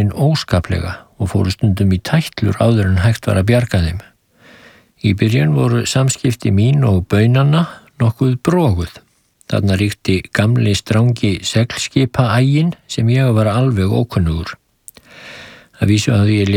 börnin óskaplega og fóru stundum í tætlur áður en hægt var að bjarga þeim. Í byrjun voru samskipti mín og baunanna nokkuð broguð. Þarna ríkti gamli strangi seglskipaægin sem ég var alveg ókunnugur. Að vísu hafði ég